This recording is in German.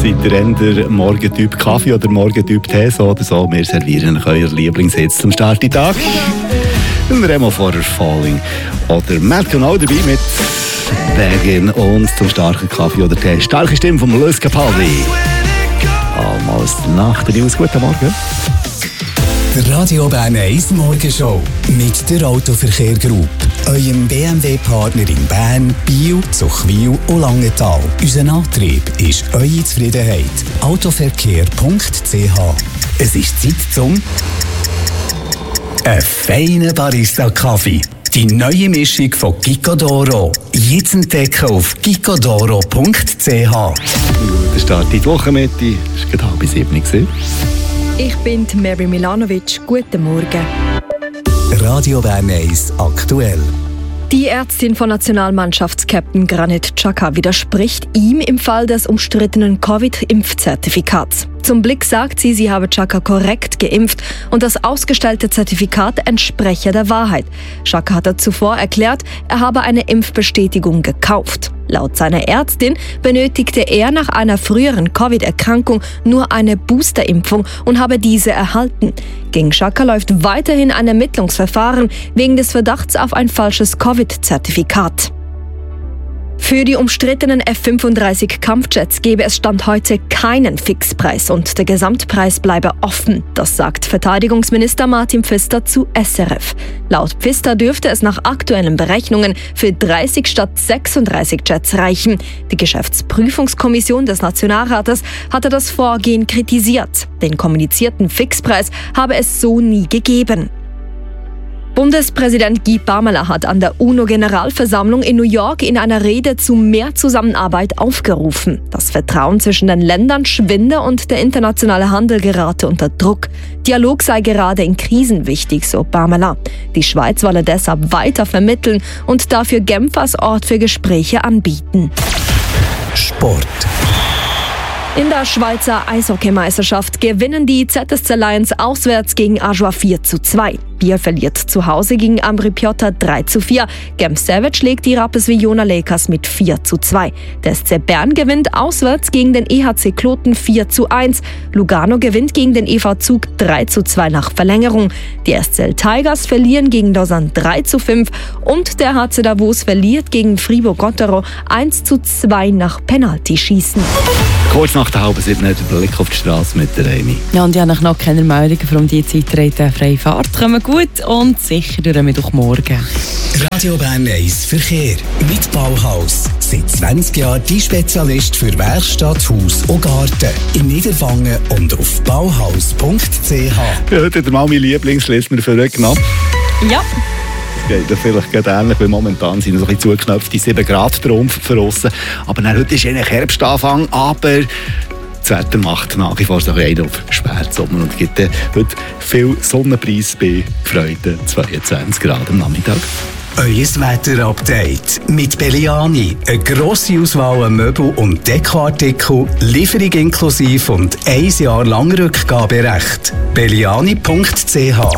Seid ihr eher Morgentyp Kaffee oder Morgentyp Tee, so oder so? Wir servieren euch euer Lieblingshits zum Starttag. Remo Forer Falling oder Malcolm auch dabei mit Begin und zum starken Kaffee oder Tee. Starke Stimme von Lewis Capaldi. Almost nach der News. Guten Morgen. Der Radio Bern 1 Morgenshow mit der Autoverkehr Group. Eurem BMW-Partner in Bern, Biel, Zuchwil und Langenthal. Unser Antrieb ist eure Zufriedenheit. Autoverkehr.ch. Es ist Zeit zum feinen Barista-Kaffee. Die neue Mischung von Gicodoro. Jetzt entdecken auf gicodoro.ch. Der Start in die Wochenmitte. Es war gerade 6:30. Ich bin Mary Milanovic. Guten Morgen. Radio Bern 1 aktuell. Die Ärztin von Nationalmannschaftskapitän Granit Xhaka widerspricht ihm im Fall des umstrittenen Covid-Impfzertifikats. Zum Blick sagt sie habe Xhaka korrekt geimpft und das ausgestellte Zertifikat entspreche der Wahrheit. Xhaka hatte zuvor erklärt, er habe eine Impfbestätigung gekauft. Laut seiner Ärztin benötigte er nach einer früheren Covid-Erkrankung nur eine Boosterimpfung und habe diese erhalten. Gegen Xhaka läuft weiterhin ein Ermittlungsverfahren wegen des Verdachts auf ein falsches Covid-Zertifikat. Für die umstrittenen F-35 Kampfjets gebe es Stand heute keinen Fixpreis und der Gesamtpreis bleibe offen. Das sagt Verteidigungsminister Martin Pfister zu SRF. Laut Pfister dürfte es nach aktuellen Berechnungen für 30 statt 36 Jets reichen. Die Geschäftsprüfungskommission des Nationalrates hatte das Vorgehen kritisiert. Den kommunizierten Fixpreis habe es so nie gegeben. Bundespräsident Guy Parmelin hat an der UNO-Generalversammlung in New York in einer Rede zu mehr Zusammenarbeit aufgerufen. Das Vertrauen zwischen den Ländern schwinde und der internationale Handel gerate unter Druck. Dialog sei gerade in Krisen wichtig, so Parmelin. Die Schweiz wolle deshalb weiter vermitteln und dafür Genf als Ort für Gespräche anbieten. Sport. In der Schweizer Eishockeymeisterschaft gewinnen die ZSC Lions auswärts gegen Ajoie 4:2. Biel verliert zu Hause gegen Ambri Piotta 3:4. Genf Savage schlägt die Rapperswil-Jona Lakers mit 4:2. Der SC Bern gewinnt auswärts gegen den EHC Kloten 4:1. Lugano gewinnt gegen den EV Zug 3:2 nach Verlängerung. Die SCL Tigers verlieren gegen Lausanne 3:5 und der HC Davos verliert gegen Fribourg-Gottero 1:2 nach Penaltyschießen. Kurz nach der 6:30 der Blick auf die Straße mit der Amy. Ja, und ich habe noch keine Meldungen von dieser Zeit treten. Freie Fahrt kommen gut und sicher durch Mittwochmorgen. Radio Bern 1 Verkehr mit Bauhaus. Seit 20 Jahren die Spezialist für Werkstatt, Haus und Garten. In Niederwangen und auf bauhaus.ch. Ja, heute hat mal mein Lieblingslist mir vorgenommen. Ja. Geht ja vielleicht gerade ähnlich, weil momentan sind so ein bisschen zugeknöpfte 7 Grad Trumpf für aussen. Aber dann, heute ist eigentlich Herbstanfang, aber das Wetter macht nach wie vor so ein auf Spätsommer und es gibt heute viel Sonnenpreis bei Freude 22 Grad am Nachmittag. Euer Wetter-Update mit Belliani. Eine grosse Auswahl an Möbel- und Dekoartikel, Lieferung inklusive und 1 Jahr lang Rückgaberecht. Belliani.ch